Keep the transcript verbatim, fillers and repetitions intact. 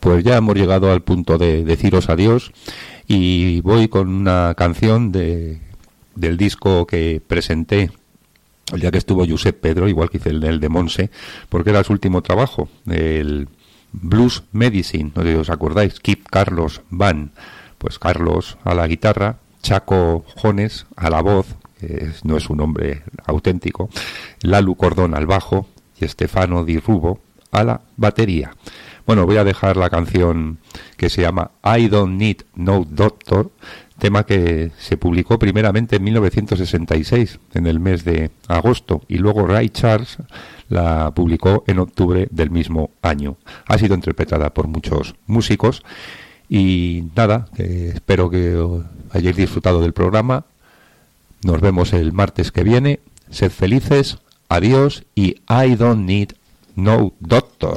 pues ya hemos llegado al punto de deciros adiós y voy con una canción de, del disco que presenté el día que estuvo Josep Pedro, igual que hice el, el de Monse, porque era su último trabajo, el Blues Medicine, no sé si os acordáis, Kip Carlos Van, pues Carlos a la guitarra, Chaco Jones a la voz, que es, no es un nombre auténtico, Lalu Cordón al bajo y Stefano Di Rubo a la batería. Bueno, voy a dejar la canción que se llama I Don't Need No Doctor, tema que se publicó primeramente en mil novecientos sesenta y seis, en el mes de agosto, y luego Ray Charles la publicó en octubre del mismo año. Ha sido interpretada por muchos músicos y nada, que espero que hayáis disfrutado del programa. Nos vemos el martes que viene. Sed felices, adiós y I Don't Need No Doctor.